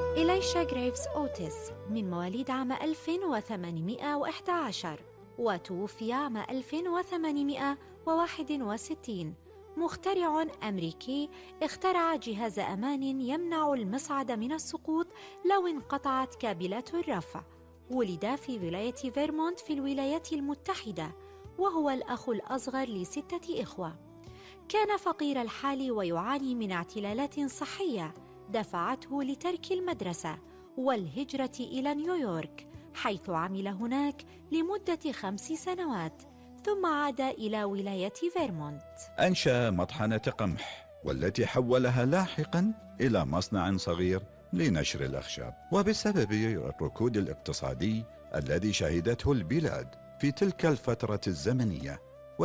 إليشا غريفز أوتيس من مواليد عام 1811 وتوفي عام 1861. مخترع أمريكي اخترع جهاز أمان يمنع المصعد من السقوط لو انقطعت كابلات الرفع. ولد في ولاية فيرمونت في الولايات المتحدة، وهو الأخ الأصغر ل6 إخوة. كان فقير الحال ويعاني من اعتلالات صحية دفعته لترك المدرسة والهجرة إلى نيويورك، حيث عمل هناك لمدة 5 سنوات، ثم عاد إلى ولاية فيرمونت. أنشأ مطحنة قمح، والتي حولها لاحقا إلى مصنع صغير لنشر الأخشاب. وبسبب الركود الاقتصادي الذي شهدته البلاد في تلك الفترة الزمنية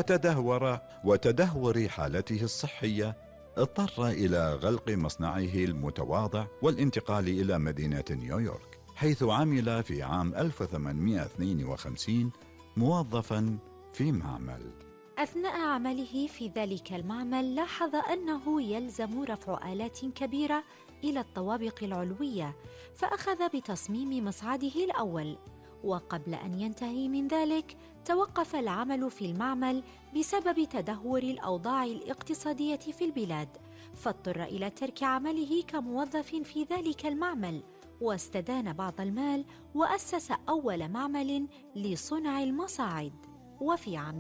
وتدهور حالته الصحية، اضطر إلى غلق مصنعه المتواضع والانتقال إلى مدينة نيويورك، حيث عمل في عام 1852 موظفا في معمل. أثناء عمله في ذلك المعمل لاحظ أنه يلزم رفع آلات كبيرة إلى الطوابق العلوية، فأخذ بتصميم مصعده الأول. وقبل أن ينتهي من ذلك توقف العمل في المعمل بسبب تدهور الأوضاع الاقتصادية في البلاد، فاضطر إلى ترك عمله كموظف في ذلك المعمل، واستدان بعض المال وأسس أول معمل لصنع المصاعد. وفي عام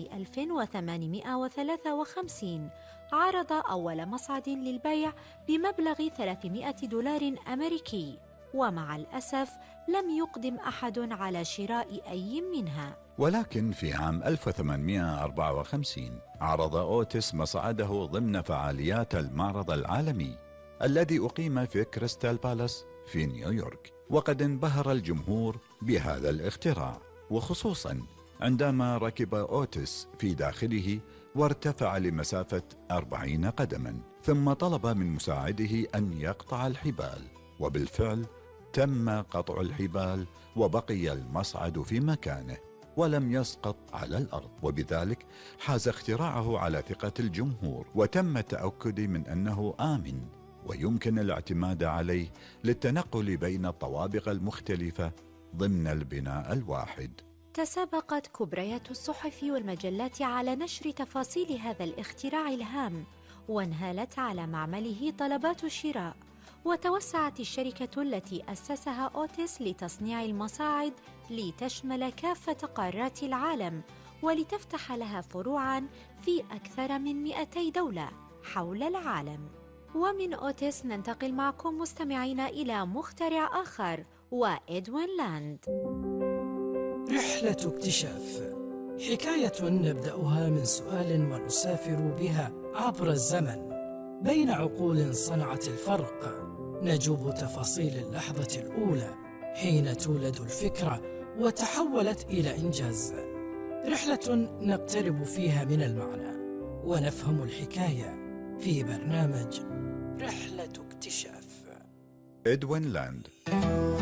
1853 عرض أول مصعد للبيع بمبلغ $300 أمريكي، ومع الأسف لم يقدم أحد على شراء أي منها. ولكن في عام 1854 عرض أوتيس مصعده ضمن فعاليات المعرض العالمي الذي أقيم في كريستال بالاس في نيويورك، وقد انبهر الجمهور بهذا الاختراع، وخصوصا عندما ركب أوتيس في داخله وارتفع لمسافة 40 قدما، ثم طلب من مساعده أن يقطع الحبال، وبالفعل تم قطع الحبال وبقي المصعد في مكانه ولم يسقط على الأرض، وبذلك حاز اختراعه على ثقة الجمهور، وتم التأكد من أنه آمن ويمكن الاعتماد عليه للتنقل بين الطوابق المختلفة ضمن البناء الواحد. تسابقت كبريات الصحف والمجلات على نشر تفاصيل هذا الاختراع الهام، وانهالت على معمله طلبات الشراء، وتوسعت الشركة التي أسسها أوتيس لتصنيع المصاعد لتشمل كافة قارات العالم، ولتفتح لها فروعاً في أكثر من 200 دولة حول العالم. ومن أوتيس ننتقل معكم مستمعين إلى مخترع آخر، وإدوين لاند. رحلة اكتشاف، حكاية نبدأها من سؤال ونسافر بها عبر الزمن بين عقول صنعت الفرق، نجوب تفاصيل اللحظة الأولى حين تولد الفكرة وتحولت إلى إنجاز. رحلة نقترب فيها من المعنى ونفهم الحكاية في برنامج رحلة اكتشاف. إدوين لاند.